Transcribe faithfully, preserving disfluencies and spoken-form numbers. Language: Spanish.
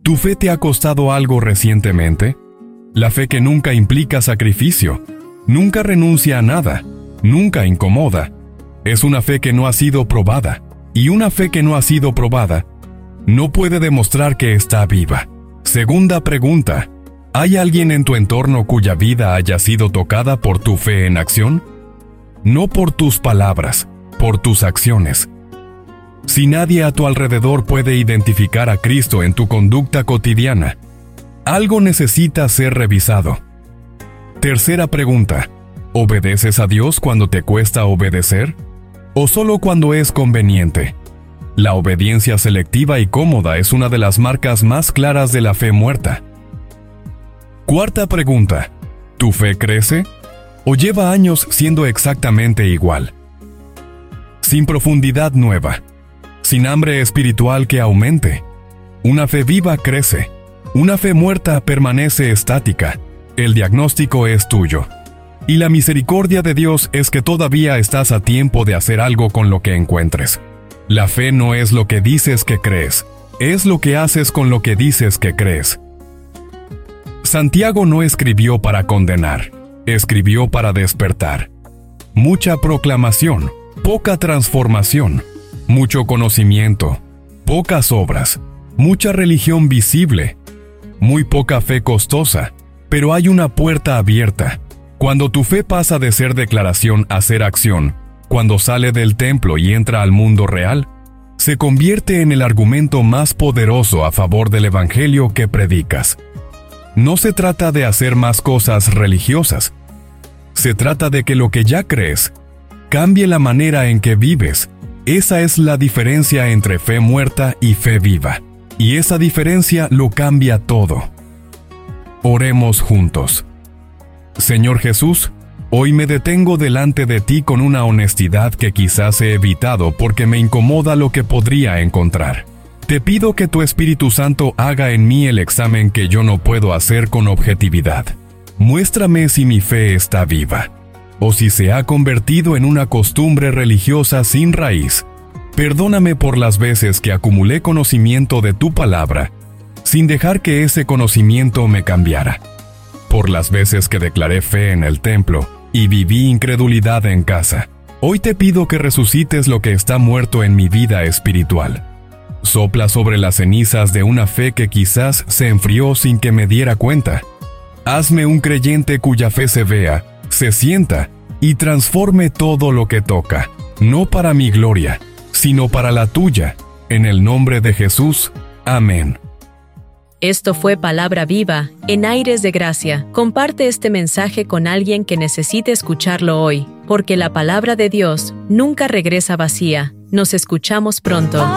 ¿Tu fe te ha costado algo recientemente? La fe que nunca implica sacrificio, nunca renuncia a nada, nunca incomoda. Es una fe que no ha sido probada, y una fe que no ha sido probada no puede demostrar que está viva. Segunda pregunta: ¿hay alguien en tu entorno cuya vida haya sido tocada por tu fe en acción? No por tus palabras, por tus acciones. Si nadie a tu alrededor puede identificar a Cristo en tu conducta cotidiana, algo necesita ser revisado. Tercera pregunta: ¿obedeces a Dios cuando te cuesta obedecer? ¿O solo cuando es conveniente? La obediencia selectiva y cómoda es una de las marcas más claras de la fe muerta. Cuarta pregunta: ¿tu fe crece? ¿O lleva años siendo exactamente igual? Sin profundidad nueva, sin hambre espiritual que aumente. Una fe viva crece. Una fe muerta permanece estática. El diagnóstico es tuyo. Y la misericordia de Dios es que todavía estás a tiempo de hacer algo con lo que encuentres. La fe no es lo que dices que crees, es lo que haces con lo que dices que crees. Santiago no escribió para condenar, escribió para despertar. Mucha proclamación, poca transformación, mucho conocimiento, pocas obras, mucha religión visible, muy poca fe costosa, pero hay una puerta abierta. Cuando tu fe pasa de ser declaración a ser acción, cuando sale del templo y entra al mundo real, se convierte en el argumento más poderoso a favor del evangelio que predicas. No se trata de hacer más cosas religiosas. Se trata de que lo que ya crees cambie la manera en que vives. Esa es la diferencia entre fe muerta y fe viva. Y esa diferencia lo cambia todo. Oremos juntos. Señor Jesús, hoy me detengo delante de ti con una honestidad que quizás he evitado porque me incomoda lo que podría encontrar. Te pido que tu Espíritu Santo haga en mí el examen que yo no puedo hacer con objetividad. Muéstrame si mi fe está viva, o si se ha convertido en una costumbre religiosa sin raíz. Perdóname por las veces que acumulé conocimiento de tu palabra, sin dejar que ese conocimiento me cambiara. Por las veces que declaré fe en el templo y viví incredulidad en casa. Hoy te pido que resucites lo que está muerto en mi vida espiritual. Sopla sobre las cenizas de una fe que quizás se enfrió sin que me diera cuenta. Hazme un creyente cuya fe se vea, se sienta y transforme todo lo que toca, no para mi gloria, sino para la tuya. En el nombre de Jesús. Amén. Esto fue Palabra Viva, en Aires de Gracia. Comparte este mensaje con alguien que necesite escucharlo hoy, porque la palabra de Dios nunca regresa vacía. Nos escuchamos pronto.